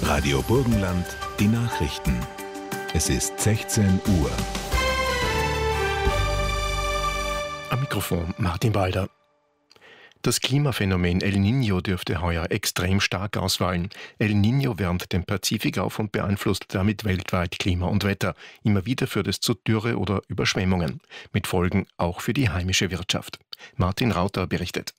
Radio Burgenland, die Nachrichten. Es ist 16 Uhr. Am Mikrofon Martin Walder. Das Klimaphänomen El Niño dürfte heuer extrem stark ausfallen. El Niño wärmt den Pazifik auf und beeinflusst damit weltweit Klima und Wetter. Immer wieder führt es zu Dürre oder Überschwemmungen. Mit Folgen auch für die heimische Wirtschaft. Martin Rauter berichtet.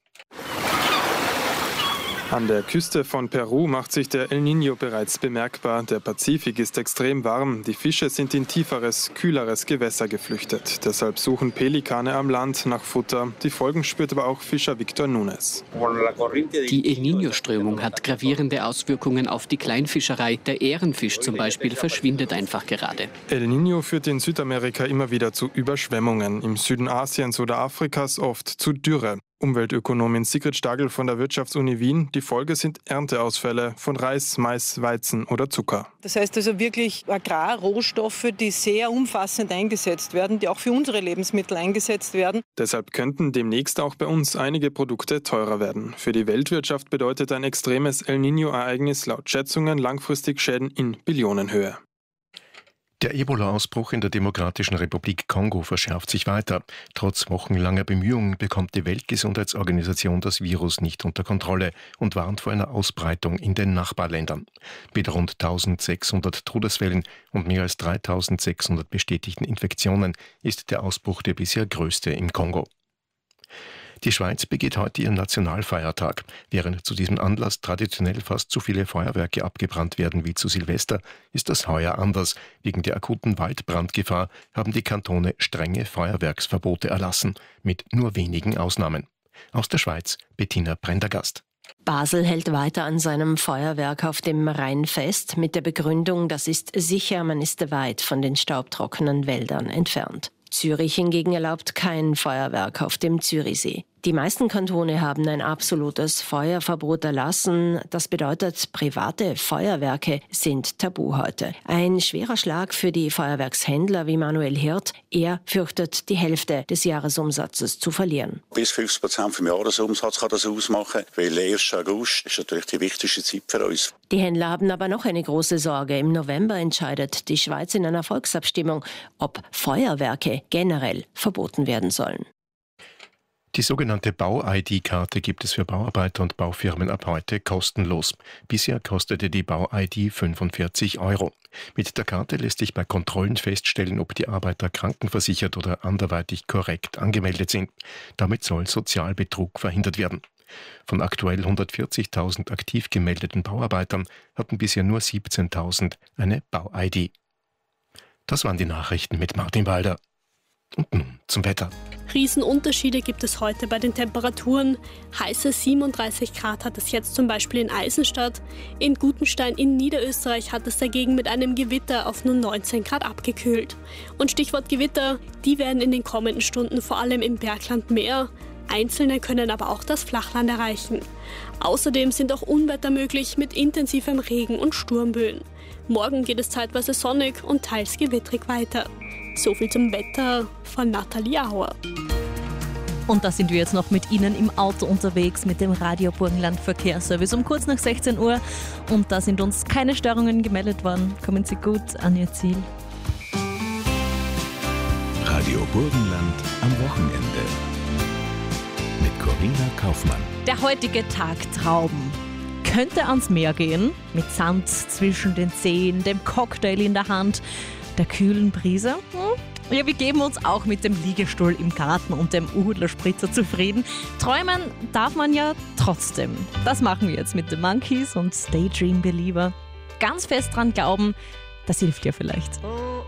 An der Küste von Peru macht sich der El Niño bereits bemerkbar. Der Pazifik ist extrem warm. Die Fische sind in tieferes, kühleres Gewässer geflüchtet. Deshalb suchen Pelikane am Land nach Futter. Die Folgen spürt aber auch Fischer Victor Nunes. Die El Niño-Strömung hat gravierende Auswirkungen auf die Kleinfischerei. Der Ehrenfisch zum Beispiel verschwindet einfach gerade. El Niño führt in Südamerika immer wieder zu Überschwemmungen. Im Süden Asiens oder Afrikas oft zu Dürre. Umweltökonomin Sigrid Stagel von der Wirtschaftsuni Wien. Die Folge sind Ernteausfälle von Reis, Mais, Weizen oder Zucker. Das heißt also wirklich Agrarrohstoffe, die sehr umfassend eingesetzt werden, die auch für unsere Lebensmittel eingesetzt werden. Deshalb könnten demnächst auch bei uns einige Produkte teurer werden. Für die Weltwirtschaft bedeutet ein extremes El Niño-Ereignis laut Schätzungen langfristig Schäden in Billionenhöhe. Der Ebola-Ausbruch in der Demokratischen Republik Kongo verschärft sich weiter. Trotz wochenlanger Bemühungen bekommt die Weltgesundheitsorganisation das Virus nicht unter Kontrolle und warnt vor einer Ausbreitung in den Nachbarländern. Mit rund 1600 Todesfällen und mehr als 3600 bestätigten Infektionen ist der Ausbruch der bisher größte im Kongo. Die Schweiz begeht heute ihren Nationalfeiertag. Während zu diesem Anlass traditionell fast so viele Feuerwerke abgebrannt werden wie zu Silvester, ist das heuer anders. Wegen der akuten Waldbrandgefahr haben die Kantone strenge Feuerwerksverbote erlassen, mit nur wenigen Ausnahmen. Aus der Schweiz Bettina Prendergast. Basel hält weiter an seinem Feuerwerk auf dem Rhein fest, mit der Begründung, das ist sicher, man ist weit von den staubtrockenen Wäldern entfernt. Zürich hingegen erlaubt kein Feuerwerk auf dem Zürichsee. Die meisten Kantone haben ein absolutes Feuerverbot erlassen. Das bedeutet, private Feuerwerke sind tabu heute. Ein schwerer Schlag für die Feuerwerkshändler wie Manuel Hirt. Er fürchtet, die Hälfte des Jahresumsatzes zu verlieren. Bis 50% vom Jahresumsatz kann das ausmachen, weil der 1. August ist natürlich die wichtigste Zeit für uns. Die Händler haben aber noch eine große Sorge. Im November entscheidet die Schweiz in einer Volksabstimmung, ob Feuerwerke generell verboten werden sollen. Die sogenannte Bau-ID-Karte gibt es für Bauarbeiter und Baufirmen ab heute kostenlos. Bisher kostete die Bau-ID 45 €. Mit der Karte lässt sich bei Kontrollen feststellen, ob die Arbeiter krankenversichert oder anderweitig korrekt angemeldet sind. Damit soll Sozialbetrug verhindert werden. Von aktuell 140.000 aktiv gemeldeten Bauarbeitern hatten bisher nur 17.000 eine Bau-ID. Das waren die Nachrichten mit Martin Walder. Und nun zum Wetter. Riesenunterschiede gibt es heute bei den Temperaturen. Heiße 37 Grad hat es jetzt zum Beispiel in Eisenstadt. In Gutenstein in Niederösterreich hat es dagegen mit einem Gewitter auf nur 19 Grad abgekühlt. Und Stichwort Gewitter, die werden in den kommenden Stunden vor allem im Bergland mehr. Einzelne können aber auch das Flachland erreichen. Außerdem sind auch Unwetter möglich mit intensivem Regen und Sturmböen. Morgen geht es zeitweise sonnig und teils gewittrig weiter. So viel zum Wetter von Nathalie Auer. Und da sind wir jetzt noch mit Ihnen im Auto unterwegs mit dem Radio Burgenland Verkehrsservice um kurz nach 16 Uhr. Und da sind uns keine Störungen gemeldet worden. Kommen Sie gut an Ihr Ziel. Radio Burgenland am Wochenende. Mit Corinna Kaufmann. Der heutige Tag Trauben könnte ans Meer gehen, mit Sand zwischen den Zehen, dem Cocktail in der Hand, der kühlen Brise. Ja, wir geben uns auch mit dem Liegestuhl im Garten und dem Uhudler-Spritzer zufrieden. Träumen darf man ja trotzdem. Das machen wir jetzt mit den Monkeys und Daydream Believer. Ganz fest dran glauben, das hilft ja vielleicht. Oh,